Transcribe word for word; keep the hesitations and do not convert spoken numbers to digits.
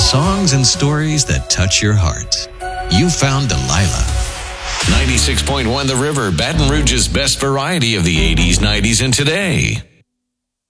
songs and stories that touch your heart. You found Delilah. ninety-six point one The River, Baton Rouge's best variety of the eighties, nineties, and today.